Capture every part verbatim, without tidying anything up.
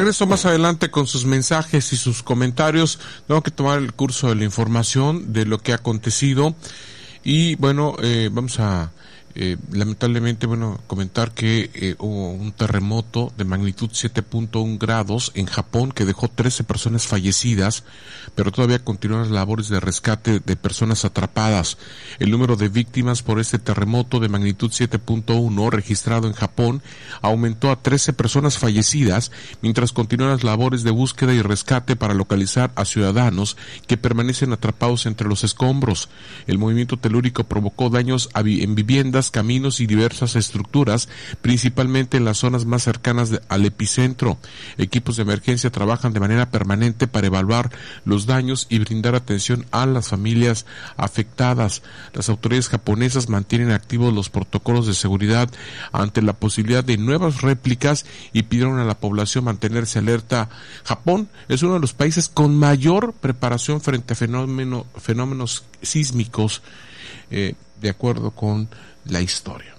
regreso más adelante con sus mensajes y sus comentarios. Tengo que tomar el curso de la información de lo que ha acontecido. Y bueno, eh, vamos a... Eh, lamentablemente, bueno, comentar que eh, hubo un terremoto de magnitud siete punto uno grados en Japón que dejó trece personas fallecidas, pero todavía continúan las labores de rescate de personas atrapadas. El número de víctimas por este terremoto de magnitud siete punto uno registrado en Japón aumentó a trece personas fallecidas, mientras continúan las labores de búsqueda y rescate para localizar a ciudadanos que permanecen atrapados entre los escombros. El movimiento telúrico provocó daños a vi- en viviendas, caminos y diversas estructuras, principalmente en las zonas más cercanas de, al epicentro. Equipos de emergencia trabajan de manera permanente para evaluar los daños y brindar atención a las familias afectadas. Las autoridades japonesas mantienen activos los protocolos de seguridad ante la posibilidad de nuevas réplicas y pidieron a la población mantenerse alerta. Japón es uno de los países con mayor preparación frente a fenómeno, fenómenos sísmicos, eh, de acuerdo con la historia.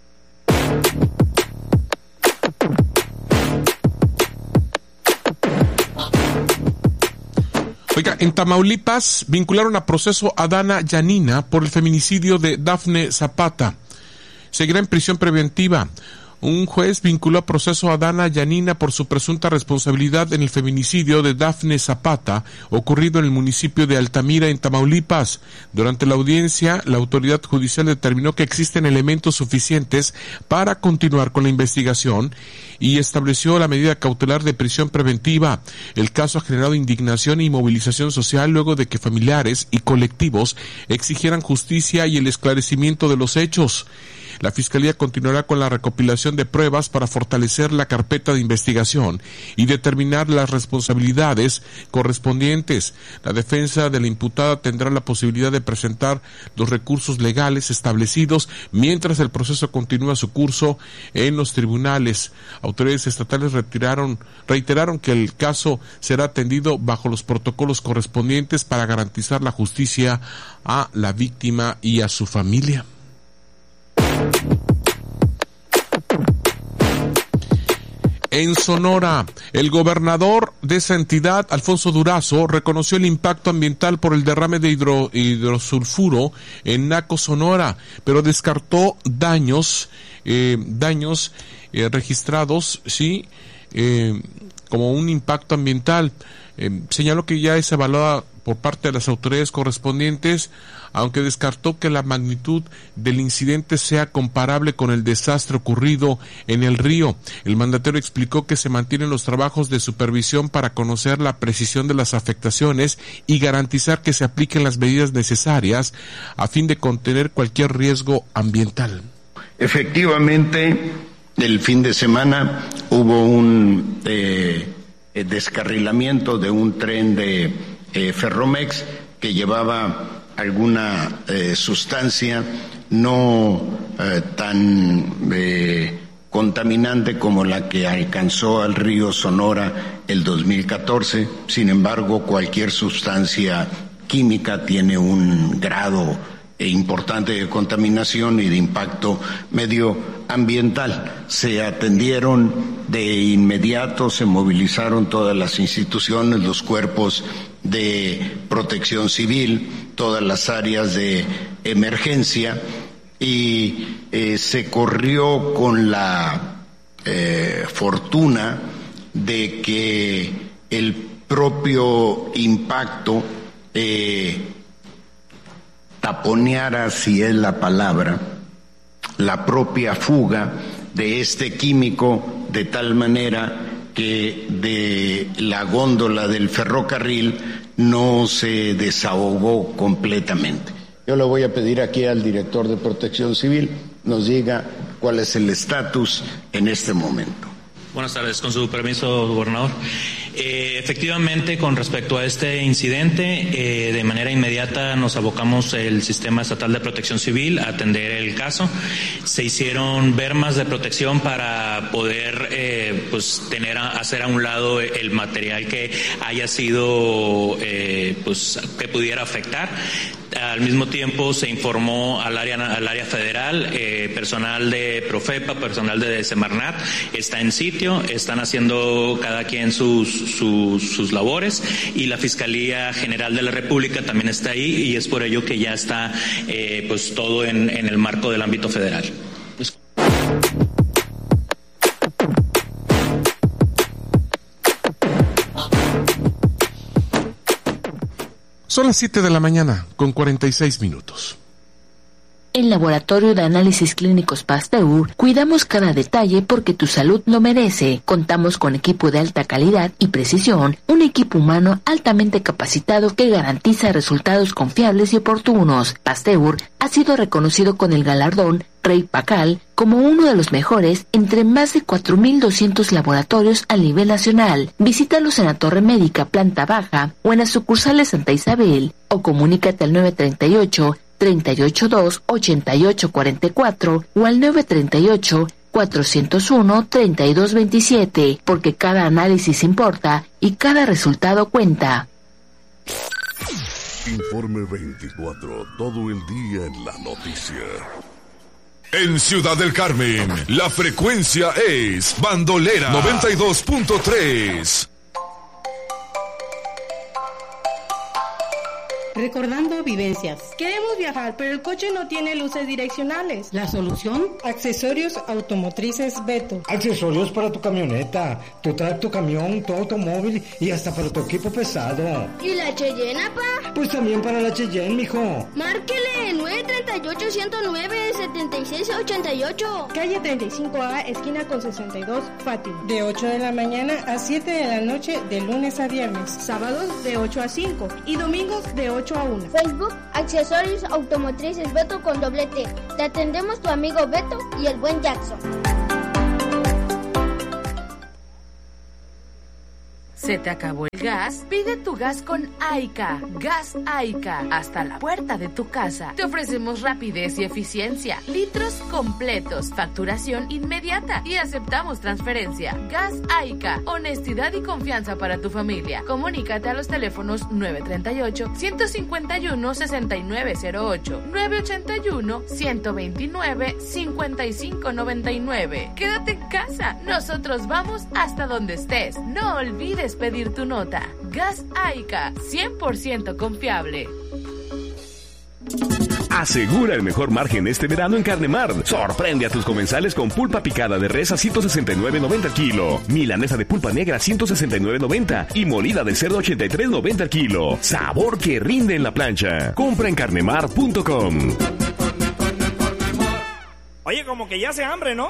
Oiga, en Tamaulipas vincularon a proceso a Dana Yanina por el feminicidio de Dafne Zapata. Seguirá en prisión preventiva. Un juez vinculó a proceso a Dana Yanina por su presunta responsabilidad en el feminicidio de Dafne Zapata, ocurrido en el municipio de Altamira, en Tamaulipas. Durante la audiencia, la autoridad judicial determinó que existen elementos suficientes para continuar con la investigación y estableció la medida cautelar de prisión preventiva. El caso ha generado indignación y movilización social luego de que familiares y colectivos exigieran justicia y el esclarecimiento de los hechos. La Fiscalía continuará con la recopilación de pruebas para fortalecer la carpeta de investigación y determinar las responsabilidades correspondientes. La defensa de la imputada tendrá la posibilidad de presentar los recursos legales establecidos mientras el proceso continúa su curso en los tribunales. Autoridades estatales retiraron, reiteraron que el caso será atendido bajo los protocolos correspondientes para garantizar la justicia a la víctima y a su familia. En Sonora, el gobernador de esa entidad, Alfonso Durazo, reconoció el impacto ambiental por el derrame de hidro, hidrosulfuro en Naco, Sonora, pero descartó daños, eh, daños eh, registrados, sí, eh, como un impacto ambiental. Eh, señaló que ya es evaluada por parte de las autoridades correspondientes, aunque descartó que la magnitud del incidente sea comparable con el desastre ocurrido en el río. El mandatario explicó que se mantienen los trabajos de supervisión para conocer la precisión de las afectaciones y garantizar que se apliquen las medidas necesarias a fin de contener cualquier riesgo ambiental. Efectivamente, el fin de semana hubo un eh, descarrilamiento de un tren de eh, Ferromex que llevaba alguna eh, sustancia no eh, tan eh, contaminante como la que alcanzó al río Sonora el dos mil catorce. Sin embargo, cualquier sustancia química tiene un grado eh, importante de contaminación y de impacto medioambiental. Se atendieron de inmediato, se movilizaron todas las instituciones, los cuerpos de protección civil, todas las áreas de emergencia y eh, se corrió con la eh, fortuna de que el propio impacto eh, taponeara, si es la palabra, la propia fuga de este químico de tal manera que de la góndola del ferrocarril no se desahogó completamente. Yo le voy a pedir aquí al director de Protección Civil nos diga cuál es el estatus en este momento. Buenas tardes, con su permiso, gobernador. Eh, efectivamente, con respecto a este incidente, eh, de manera inmediata nos abocamos el Sistema Estatal de Protección Civil a atender el caso. Se hicieron bermas de protección para poder, eh, pues, tener a, hacer a un lado el material que haya sido, eh, pues, que pudiera afectar. Al mismo tiempo se informó al área al área federal, eh, personal de Profepa, personal de Semarnat está en sitio, están haciendo cada quien sus, sus, sus labores, y la Fiscalía General de la República también está ahí, y es por ello que ya está eh, pues todo en, en el marco del ámbito federal. Son las siete de la mañana, con cuarenta y seis minutos. En Laboratorio de Análisis Clínicos Pasteur, cuidamos cada detalle porque tu salud lo merece. Contamos con equipo de alta calidad y precisión, un equipo humano altamente capacitado que garantiza resultados confiables y oportunos. Pasteur ha sido reconocido con el galardón Rey Pacal como uno de los mejores entre más de cuatro mil doscientos laboratorios a nivel nacional. Visítalos en la Torre Médica, planta baja, o en las sucursales Santa Isabel, o comunícate al nueve treinta y ocho, treinta y ocho dos, ochenta y ocho cuarenta y cuatro o al nueve treinta y ocho, cuatrocientos uno, treinta y dos veintisiete, porque cada análisis importa y cada resultado cuenta. Informe veinticuatro, todo el día en la noticia. En Ciudad del Carmen, la frecuencia es Bandolera noventa y dos punto tres. Recordando vivencias. Queremos viajar, pero el coche no tiene luces direccionales. ¿La solución? Accesorios automotrices Beto. Accesorios para tu camioneta, tu tracto camión, tu automóvil y hasta para tu equipo pesado. ¿Y la Cheyenne, pa? Pues también para la Cheyenne, mijo. Márquele nueve treinta y ocho, ciento nueve, setenta y seis ochenta y ocho. Calle treinta y cinco A, esquina con sesenta y dos, Fátima. De ocho de la mañana a siete de la noche, de lunes a viernes. Sábados de ocho a cinco y domingos de ocho a una. Facebook, Accesorios Automotrices Beto con doble T. Te atendemos tu amigo Beto y el buen Jackson. ¿Se te acabó el gas? Pide tu gas con Aica. Gas Aica. Hasta la puerta de tu casa. Te ofrecemos rapidez y eficiencia. Litros completos. Facturación inmediata. Y aceptamos transferencia. Gas Aica. Honestidad y confianza para tu familia. Comunícate a los teléfonos nueve treinta y ocho, ciento cincuenta y uno, sesenta y nueve cero ocho, nueve ochenta y uno, ciento veintinueve, cincuenta y cinco noventa y nueve. Quédate en casa. Nosotros vamos hasta donde estés. No olvides pedir tu nota. Gas Aica, cien por ciento confiable. Asegura el mejor margen este verano en Carnemar. Sorprende a tus comensales con pulpa picada de res a ciento sesenta y nueve noventa el kilo, milanesa de pulpa negra a ciento sesenta y nueve noventa y molida de cerdo ochenta y tres noventa el kilo. Sabor que rinde en la plancha. Compra en carnemar punto com. Oye, como que ya hace hambre, ¿no?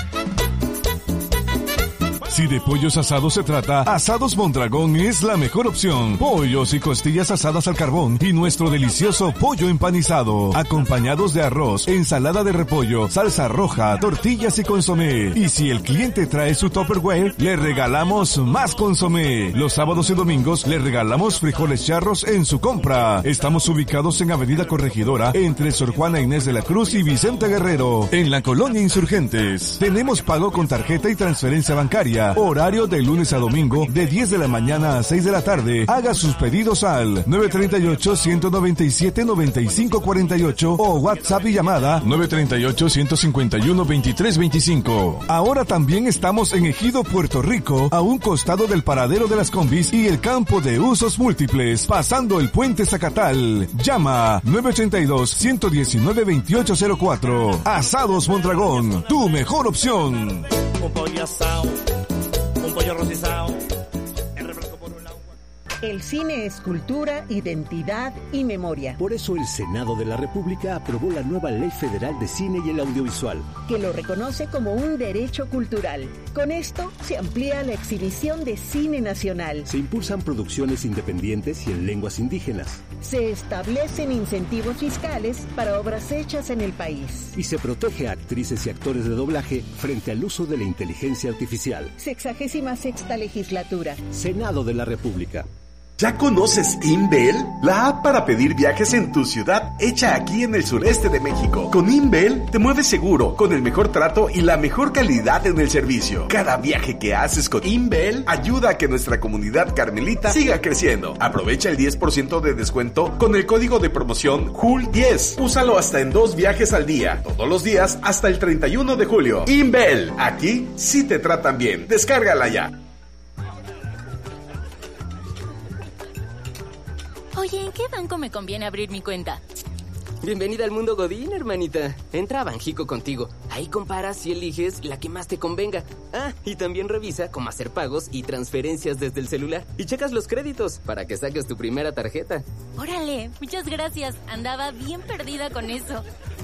Si de pollos asados se trata, Asados Mondragón es la mejor opción. Pollos y costillas asadas al carbón y nuestro delicioso pollo empanizado, acompañados de arroz, ensalada de repollo, salsa roja, tortillas y consomé. Y si el cliente trae su Tupperware, le regalamos más consomé. Los sábados y domingos le regalamos frijoles charros en su compra. Estamos ubicados en Avenida Corregidora, entre Sor Juana Inés de la Cruz y Vicente Guerrero, en la Colonia Insurgentes. Tenemos pago con tarjeta y transferencia bancaria. Horario de lunes a domingo de diez de la mañana a seis de la tarde. Haga sus pedidos al nueve treinta y ocho, ciento noventa y siete, noventa y cinco cuarenta y ocho o WhatsApp y llamada nueve treinta y ocho, ciento cincuenta y uno, veintitrés veinticinco. Ahora también estamos en Ejido, Puerto Rico, a un costado del paradero de las combis y el campo de usos múltiples, pasando el puente Zacatal. Llama nueve ochenta y dos, ciento diecinueve, veintiocho cero cuatro. Asados Mondragón, tu mejor opción. Un pollo asado, un pollo rostizado, el refresco por un lado. El cine es cultura, identidad y memoria. Por eso el Senado de la República aprobó la nueva Ley Federal de Cine y el Audiovisual, que lo reconoce como un derecho cultural. Con esto se amplía la exhibición de cine nacional. Se impulsan producciones independientes y en lenguas indígenas. Se establecen incentivos fiscales para obras hechas en el país. Y se protege a actrices y actores de doblaje frente al uso de la inteligencia artificial. Sexagésima sexta legislatura. Senado de la República. ¿Ya conoces Inbel? La app para pedir viajes en tu ciudad, hecha aquí en el sureste de México. Con Inbel te mueves seguro, con el mejor trato y la mejor calidad en el servicio. Cada viaje que haces con Inbel ayuda a que nuestra comunidad carmelita siga creciendo. Aprovecha el diez por ciento de descuento con el código de promoción J U L diez. Úsalo hasta en dos viajes al día, todos los días hasta el treinta y uno de julio. Inbel, aquí sí te tratan bien. Descárgala ya. Oye, ¿en qué banco me conviene abrir mi cuenta? Bienvenida al mundo Godín, hermanita. Entra a Banjico contigo. Ahí comparas y eliges la que más te convenga. Ah, y también revisa cómo hacer pagos y transferencias desde el celular. Y checas los créditos para que saques tu primera tarjeta. Órale, muchas gracias. Andaba bien perdida con eso.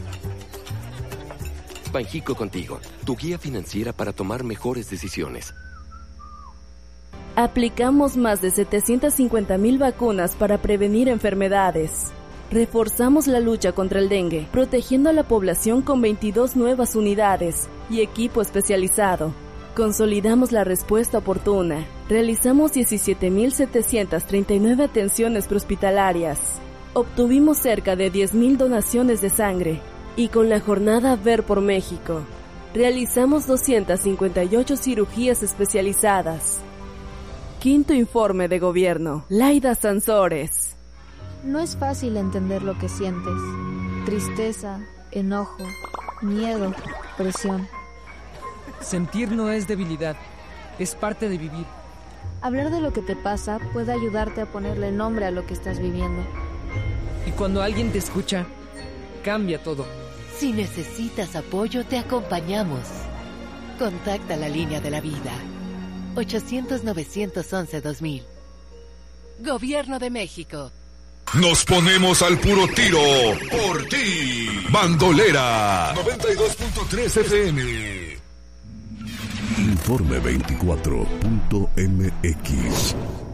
Banjico contigo, tu guía financiera para tomar mejores decisiones. Aplicamos más de setecientas cincuenta mil vacunas para prevenir enfermedades. Reforzamos la lucha contra el dengue, protegiendo a la población con veintidós nuevas unidades y equipo especializado. Consolidamos la respuesta oportuna. Realizamos diecisiete mil setecientas treinta y nueve atenciones prehospitalarias. Obtuvimos cerca de diez mil donaciones de sangre. Y con la jornada Ver por México, realizamos doscientas cincuenta y ocho cirugías especializadas. Quinto informe de gobierno. Laida Sansores. No es fácil entender lo que sientes. Tristeza, enojo, miedo, presión. Sentir no es debilidad, es parte de vivir. Hablar de lo que te pasa puede ayudarte a ponerle nombre a lo que estás viviendo. Y cuando alguien te escucha, cambia todo. Si necesitas apoyo, te acompañamos. Contacta la línea de la vida. ochocientos, novecientos once, dos mil. Gobierno de México. Nos ponemos al puro tiro por ti. Bandolera noventa y dos punto tres F M. Informe veinticuatro punto M X.